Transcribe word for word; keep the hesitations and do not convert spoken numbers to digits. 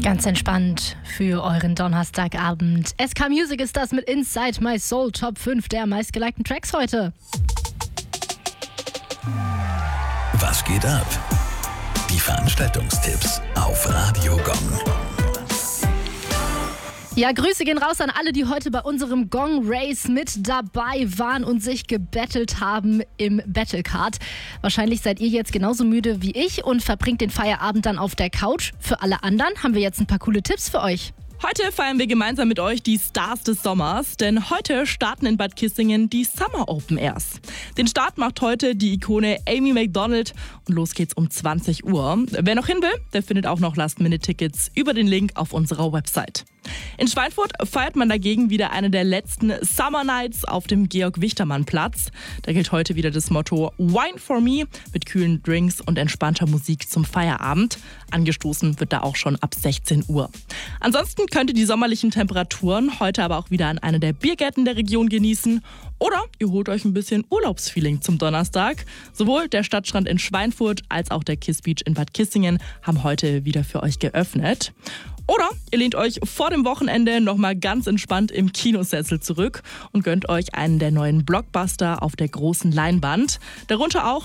Ganz entspannt für euren Donnerstagabend. S K Music ist das mit Inside My Soul, Top fünf der meistgelikten Tracks heute. Was geht ab? Die Veranstaltungstipps auf Radio Gong. Ja, Grüße gehen raus an alle, die heute bei unserem Gong Race mit dabei waren und sich gebettelt haben im Battlecard. Wahrscheinlich seid ihr jetzt genauso müde wie ich und verbringt den Feierabend dann auf der Couch. Für alle anderen haben wir jetzt ein paar coole Tipps für euch. Heute feiern wir gemeinsam mit euch die Stars des Sommers, denn heute starten in Bad Kissingen die Summer Open Airs. Den Start macht heute die Ikone Amy Macdonald und los geht's um zwanzig Uhr. Wer noch hin will, der findet auch noch Last-Minute-Tickets über den Link auf unserer Website. In Schweinfurt feiert man dagegen wieder eine der letzten Summer Nights auf dem Georg-Wichtermann-Platz. Da gilt heute wieder das Motto Wine for me mit kühlen Drinks und entspannter Musik zum Feierabend. Angestoßen wird da auch schon ab sechzehn Uhr. Ansonsten könnt ihr die sommerlichen Temperaturen heute aber auch wieder an einer der Biergärten der Region genießen. Oder ihr holt euch ein bisschen Urlaubsfeeling zum Donnerstag. Sowohl der Stadtstrand in Schweinfurt als auch der Kiss Beach in Bad Kissingen haben heute wieder für euch geöffnet. Oder ihr lehnt euch vor dem Wochenende nochmal ganz entspannt im Kinosessel zurück und gönnt euch einen der neuen Blockbuster auf der großen Leinwand. Darunter auch